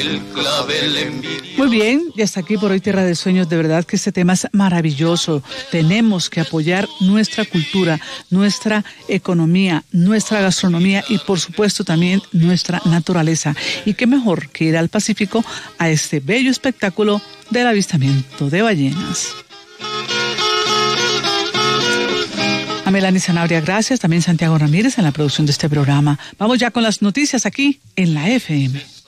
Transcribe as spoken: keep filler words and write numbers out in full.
Muy bien, y hasta aquí por hoy Tierra de Sueños. De verdad que este tema es maravilloso. Tenemos que apoyar nuestra cultura, nuestra economía, nuestra gastronomía y por supuesto también nuestra naturaleza. Y qué mejor que ir al Pacífico a este bello espectáculo del avistamiento de ballenas. A Melanie Zanabria, gracias. También Santiago Ramírez en la producción de este programa. Vamos ya con las noticias aquí en la F M.